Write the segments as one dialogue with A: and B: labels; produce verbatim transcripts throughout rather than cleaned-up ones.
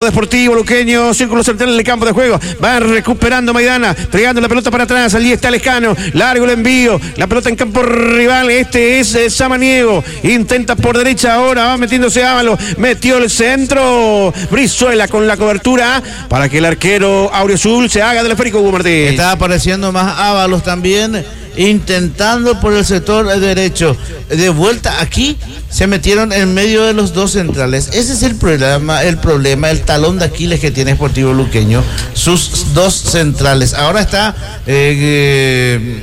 A: Deportivo Luqueño, círculo central del campo de juego. Va recuperando Maidana, entregando la pelota para atrás. Allí está Lescano, largo el envío. La pelota en campo rival. Este es eh, Samaniego. Intenta por derecha ahora, va metiéndose Ábalos. Metió el centro. Brizuela con la cobertura para que el arquero Auriazul se haga del esférico, Hugo Martín.
B: Está apareciendo más Ábalos también, intentando por el sector derecho. De vuelta aquí, se metieron en medio de los dos centrales. Ese es el problema, el problema, el talón de Aquiles que tiene Sportivo Luqueño. Sus dos centrales. Ahora está eh, eh,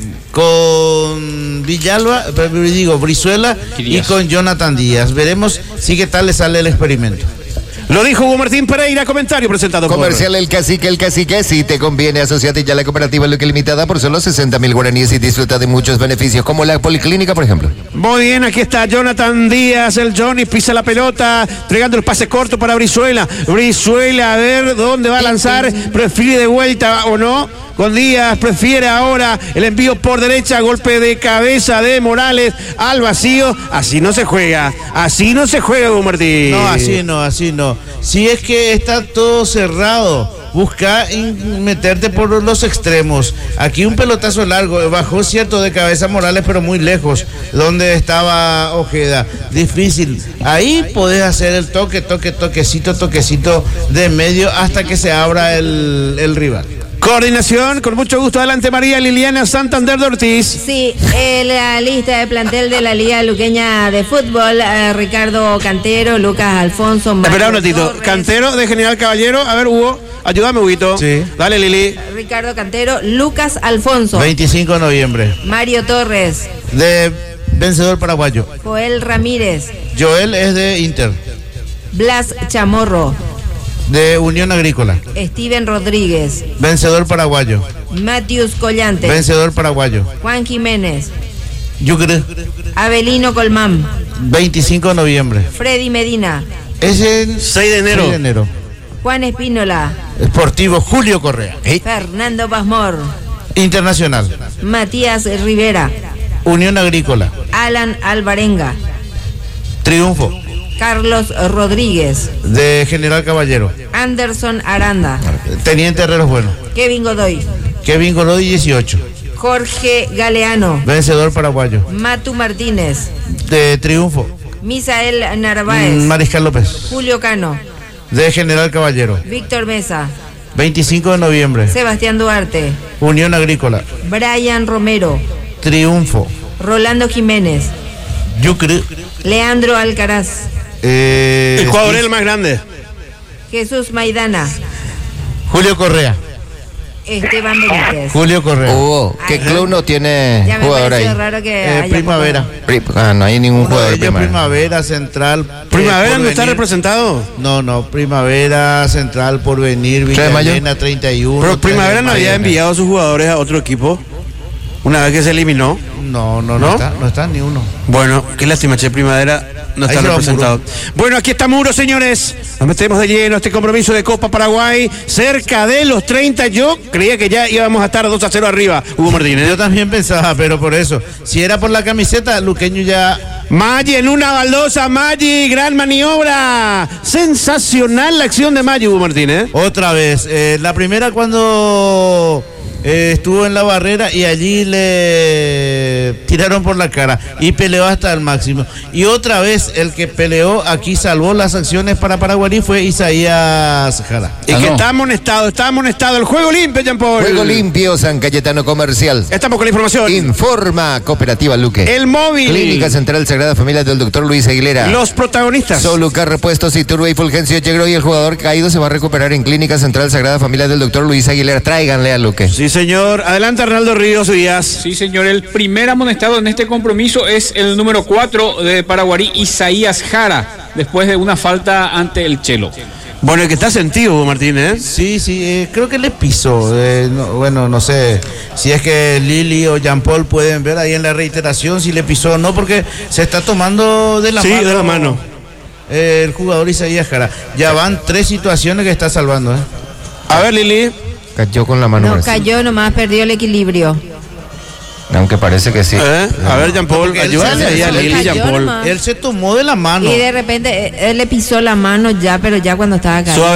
B: con Villalba, digo, Brizuela y con Jonathan Díaz. Veremos si qué tal le sale el experimento.
A: Lo dijo Hugo Martín Pereira, comentario presentado por...
C: Comercial El Cacique, El Cacique, si te conviene, asociate ya a la cooperativa Luque Limitada por solo sesenta mil guaraníes y disfruta de muchos beneficios, como la policlínica, por ejemplo.
A: Muy bien, aquí está Jonathan Díaz, el Johnny, pisa la pelota, entregando el pase corto para Brizuela. Brizuela, a ver dónde va a lanzar, prefiere de vuelta o no. Con Díaz, prefiere ahora el envío por derecha, golpe de cabeza de Morales al vacío. Así no se juega, así no se juega, Hugo Martín.
B: No, así no, así no. Si es que está todo cerrado, busca meterte por los extremos. Aquí un pelotazo largo, bajó cierto de cabeza Morales, pero muy lejos, donde estaba Ojeda. Difícil. Ahí podés hacer el toque, toque, toquecito, toquecito de medio hasta que se abra el, el rival.
A: Coordinación, con mucho gusto, adelante María Liliana Santander de Ortiz.
D: Sí, eh, la lista de plantel de la Liga Luqueña de Fútbol, eh, Ricardo Cantero, Lucas Alfonso, Mario
A: Espera un ratito,
D: Torres.
A: Cantero de General Caballero, a ver Hugo, ayúdame Huguito.
B: Sí.
A: Dale Lili.
D: Ricardo Cantero, Lucas Alfonso.
B: veinticinco de noviembre.
D: Mario Torres.
B: De Vencedor Paraguayo.
D: Joel Ramírez.
B: Joel es de Inter.
D: Blas Chamorro.
B: De Unión Agrícola.
D: Steven Rodríguez.
B: Vencedor Paraguayo.
D: Matius Collante.
B: Vencedor Paraguayo.
D: Juan Jiménez.
B: Yucre.
D: Abelino Colmán.
B: veinticinco de noviembre.
D: Freddy Medina.
B: Es el
A: seis de enero.
B: seis de enero.
D: Juan Espínola.
B: Sportivo Julio Correa.
D: Fernando Pasmor.
B: Internacional.
D: Matías Rivera.
B: Unión Agrícola.
D: Alan Alvarenga.
B: Triunfo.
D: Carlos Rodríguez.
B: De General Caballero.
D: Anderson Aranda.
B: Teniente Herreros Bueno.
D: Kevin Godoy.
B: Kevin Godoy dieciocho.
D: Jorge Galeano.
B: Vencedor Paraguayo.
D: Matu Martínez.
B: De Triunfo.
D: Misael Narváez.
B: Mariscal López.
D: Julio Cano.
B: De General Caballero.
D: Víctor Mesa.
B: veinticinco de noviembre.
D: Sebastián Duarte.
B: Unión Agrícola.
D: Brian Romero.
B: Triunfo.
D: Rolando Jiménez.
B: Yucre.
D: Leandro Alcaraz.
B: Eh,
A: El jugador el más grande.
D: Jesús Maidana.
B: Julio Correa.
D: Esteban Benítez.
B: Julio Correa.
C: Hugo, ¿qué
D: Ay,
C: club no tiene
D: Ya me
C: jugador ahí?
D: pareció raro que
B: Eh,
D: haya
B: Primavera.
C: Pri- Ah, no hay ningún
B: Uno de
C: jugador
B: ellos,
C: primero.
B: Primavera, Central.
A: Primavera
B: eh,
A: no está
B: Porvenir.
A: representado.
B: No, no, Primavera, Central, Porvenir,
C: ¿tres de mayo?
B: Villalena, treinta y uno.
A: Pero Primavera no
B: tres de
A: había
B: mayo.
A: enviado a sus jugadores a otro equipo una vez que se eliminó.
B: No, no, no,
A: ¿No?
B: está, no está ni uno.
A: Bueno, qué lástima, che, Primavera no
B: Ahí
A: está
B: se va
A: representado. Bueno, aquí está Muro, señores. Nos metemos de lleno a este compromiso de Copa Paraguay. Cerca de los treinta. Yo creía que ya íbamos a estar dos a cero arriba, Hugo Martínez.
B: Yo también pensaba, pero por eso. Si era por la camiseta, Luqueño ya.
A: Maggi en una baldosa, Maggi, gran maniobra. Sensacional la acción de Maggi, Hugo Martínez.
B: Otra vez. Eh, la primera cuando eh, estuvo en la barrera y allí le tiraron por la cara y peleó hasta el máximo. Y otra vez el que peleó aquí salvó las acciones para Paraguarí fue Isaías Jara.
A: Y
C: Ah,
A: que
C: no.
A: está amonestado, está amonestado. El juego limpio, Jean Paul.
C: Juego limpio, San Cayetano Comercial.
A: Estamos con la información.
C: Informa Cooperativa Luque.
A: El móvil.
C: Clínica Central Sagrada Familia del doctor Luis Aguilera.
A: Los protagonistas.
C: Solucar, Repuestos, Iturbe y Fulgencio Yegro, y el jugador caído se va a recuperar en Clínica Central Sagrada Familia del doctor Luis Aguilera. Tráiganle a Luque.
A: Sí, señor. Adelante, Arnaldo Ríos Díaz.
E: Sí, señor. El primer amonestado en este compromiso es el número cuatro de Paraguarí, Isaías Jara, después de una falta ante el Chelo.
A: Bueno, el que está sentido, Hugo Martínez.
B: Sí, sí, eh, creo que le pisó. Eh, no, bueno, no sé si es que Lili o Jean Paul pueden ver ahí en la reiteración si le pisó o no, porque se está tomando de la
A: Sí,
B: mano.
A: de la mano.
B: eh, el jugador Isaías Jara. Ya van tres situaciones que está salvando. ¿eh?
A: A ver, Lili.
C: Cayó con la mano.
D: No
C: parece.
D: cayó, nomás perdió el equilibrio.
C: Aunque parece que sí.
A: ¿Eh? A ver, Jean Paul.
B: Porque él
A: Ayúdale
B: se-
A: ahí a
B: él
A: Lili,
D: cayó
A: Jean Paul.
D: nomás.
B: Él se tomó de la mano.
D: Y de repente eh, él le pisó la mano ya, pero ya cuando estaba acá.
A: Suave.